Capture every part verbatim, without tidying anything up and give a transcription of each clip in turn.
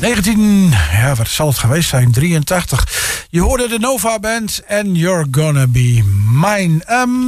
negentien, ja, wat zal het geweest zijn? drieëntachtig. Je hoorde de Nova Band en You're Gonna Be Mine.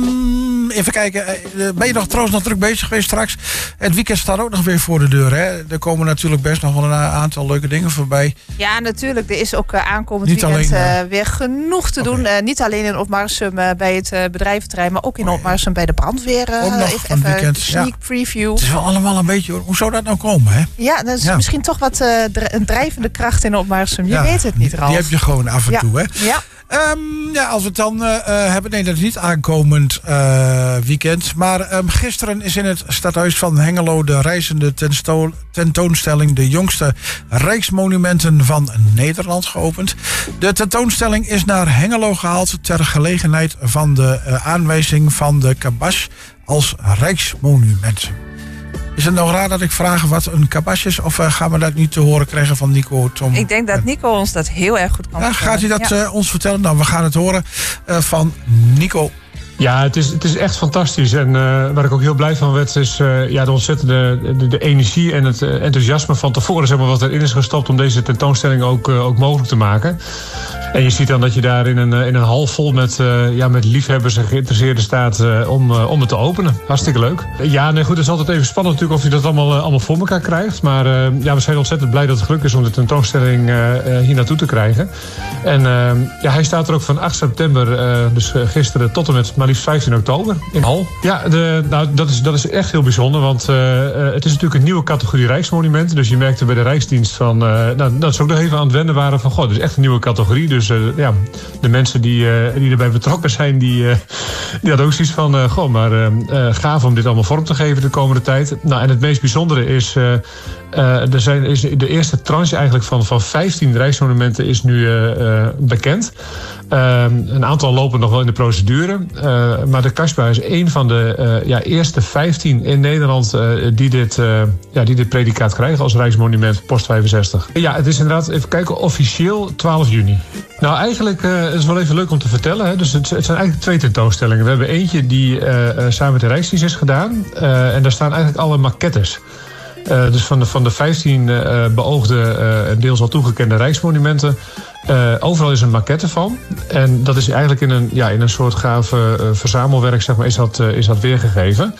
Um, even kijken, ben je nog trouwens nog druk bezig geweest straks? Het weekend staat ook nog weer voor de deur, hè? Er komen natuurlijk best nog wel een aantal leuke dingen voorbij. Ja, natuurlijk. Er is ook uh, aankomend niet weekend alleen, uh, weer genoeg te okay. doen. Uh, niet alleen in Opmarsum uh, bij het uh, bedrijventerrein, maar ook in Opmarsum bij de brandweer. Uh, ook nog even, van weekend. Een sneak ja. preview. Het is wel allemaal een beetje, hoe zou dat nou komen, hè? Ja, dat is ja. misschien toch wat uh, dr- een drijvende kracht in Opmarsum. Je ja, weet het niet, Ralf. Die heb je gewoon af en ja. toe, hè? Ja. Um, ja, als we het dan uh, hebben, nee, dat is niet aankomend uh, weekend. Maar um, gisteren is in het stadhuis van Hengelo de reizende tensto- tentoonstelling De Jongste Rijksmonumenten van Nederland geopend. De tentoonstelling is naar Hengelo gehaald ter gelegenheid van de uh, aanwijzing van de Kabas als Rijksmonument. Is het nou raar dat ik vraag wat een kabas is? Of uh, gaan we dat niet te horen krijgen van Nico, Tom? Ik denk dat Nico ons dat heel erg goed kan ja, vertellen. Gaat hij dat ja. uh, ons vertellen? Nou, we gaan het horen uh, van Nico. Ja, het is, het is echt fantastisch. En uh, waar ik ook heel blij van werd, is uh, ja, de ontzettende de, de energie en het uh, enthousiasme van tevoren, zeg maar, wat erin is gestopt om deze tentoonstelling ook, uh, ook mogelijk te maken. En je ziet dan dat je daar in een, in een hal vol met, uh, ja, met liefhebbers en geïnteresseerden staat uh, om, uh, om het te openen. Hartstikke leuk. Ja, nee, goed, het is altijd even spannend natuurlijk of je dat allemaal, uh, allemaal voor elkaar krijgt. Maar uh, ja, we zijn ontzettend blij dat het gelukt is om de tentoonstelling uh, uh, hier naartoe te krijgen. En uh, ja, hij staat er ook van acht september, uh, dus uh, gisteren tot en met maar liefst vijftien oktober in hal. Ja, de, nou, dat, is, dat is echt heel bijzonder, want uh, uh, het is natuurlijk een nieuwe categorie Rijksmonumenten. Dus je merkte bij de Rijksdienst van, uh, nou, dat ze ook nog even aan het wennen waren van, goh, het is echt een nieuwe categorie. Dus uh, ja, de mensen die, uh, die erbij betrokken zijn, die, uh, die hadden ook zoiets van, uh, goh, maar uh, uh, gaaf om dit allemaal vorm te geven de komende tijd. Nou, en het meest bijzondere is, uh, uh, er zijn, is de eerste tranche eigenlijk van, van vijftien Rijksmonumenten is nu uh, uh, bekend. Uh, een aantal lopen nog wel in de procedure. Uh, maar de Kasbah is een van de uh, ja, eerste vijftien in Nederland uh, die, dit, uh, ja, die dit predicaat krijgen als Rijksmonument post vijfenzestig. Ja, het is inderdaad, even kijken, officieel twaalf juni. Nou, eigenlijk uh, het is wel even leuk om te vertellen. Hè. Dus het, het zijn eigenlijk twee tentoonstellingen. We hebben eentje die uh, samen met de Rijksdienst is gedaan. Uh, en daar staan eigenlijk alle maquettes. Uh, dus van de, van de vijftien uh, beoogde en uh, deels al toegekende Rijksmonumenten. Uh, overal is een maquette van. En dat is eigenlijk in een, ja, in een soort gaaf uh, verzamelwerk, zeg maar, is dat, uh, is dat weergegeven.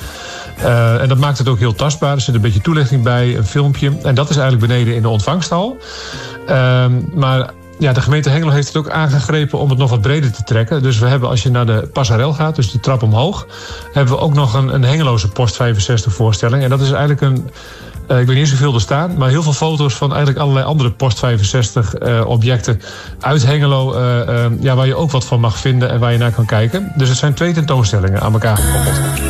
Uh, en dat maakt het ook heel tastbaar. Er zit een beetje toelichting bij, een filmpje. En dat is eigenlijk beneden in de ontvangsthal. Uh, maar ja, de gemeente Hengelo heeft het ook aangegrepen om het nog wat breder te trekken. Dus we hebben, als je naar de Passarel gaat, dus de trap omhoog, hebben we ook nog een, een Hengeloze post vijfenzestig voorstelling. En dat is eigenlijk een, uh, ik weet niet zoveel er staan, maar heel veel foto's van eigenlijk allerlei andere post vijfenzestig uh, objecten uit Hengelo, uh, uh, ja, waar je ook wat van mag vinden en waar je naar kan kijken. Dus het zijn twee tentoonstellingen aan elkaar gekoppeld.